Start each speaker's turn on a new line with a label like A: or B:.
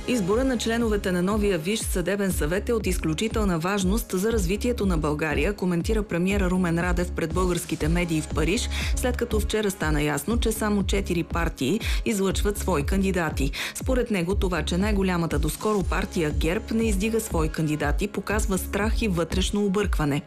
A: Избора на членовете на новия Висш съдебен съвет е от изключителна важност за развитието на България, коментира премиера Румен Радев пред българските медии в Париж, след като вчера стана ясно, че само 4 партии излъчват свои кандидати. Според него това, че най-голямата доскоро партия ГЕРБ не издига свои кандидати, показва страх и вътрешно объркване.